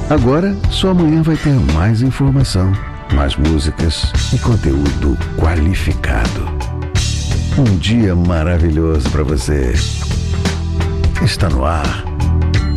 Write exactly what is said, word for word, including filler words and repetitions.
Agora, sua manhã vai ter mais informação, mais músicas e conteúdo qualificado. Um dia maravilhoso para você. Está no ar